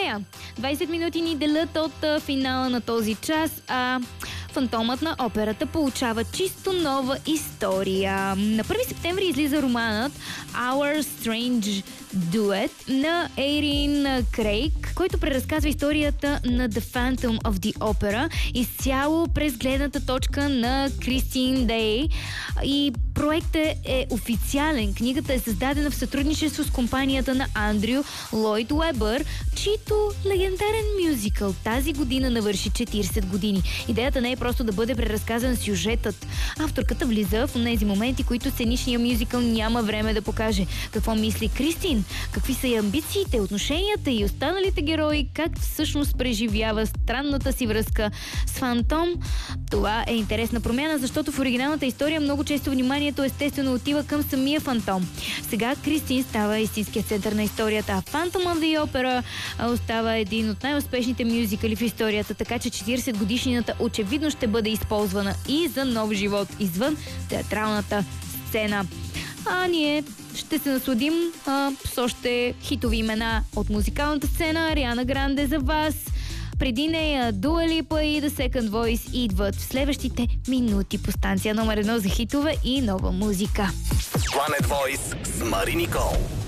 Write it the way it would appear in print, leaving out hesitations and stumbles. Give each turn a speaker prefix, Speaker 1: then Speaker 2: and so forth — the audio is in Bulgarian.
Speaker 1: история. 20 минути ни делят от финала на този час, а фантомът на операта получава чисто нова история. На 1 септември излиза романът Our Strange Duet на Ерин Крейг, който преразказва историята на The Phantom of the Opera изцяло през гледната точка на Кристин Дей. И проектът е официален. Книгата е създадена в сътрудничество с компанията на Андрю Лойд Уебър, чийто легендарен мюзикъл тази година навърши 40 години. Идеята не е просто да бъде преразказан сюжетът. Авторката влиза в тези моменти, които сценичният мюзикъл няма време да покаже. Какво мисли Кристин? Какви са и амбициите, отношенията и останалите герои? Как всъщност преживява странната си връзка с Фантом? Това е интересна промяна, защото в оригиналната история много често вниманието естествено отива към самия Фантом. Сега Кристин става истинският център на историята, а Phantom of the Opera остава един от най-успешните мюзикали в историята, така че 40 годишнината очевидно ще бъде използвана и за нов живот извън театралната сцена. А ние ще се насладим с още хитови имена от музикалната сцена. Ариана Гранде за вас. Преди нея Дуа Липа и The Second Voice идват в следващите минути по станция номер 1 за хитове и нова музика.
Speaker 2: Planet Voice с Мари Никол.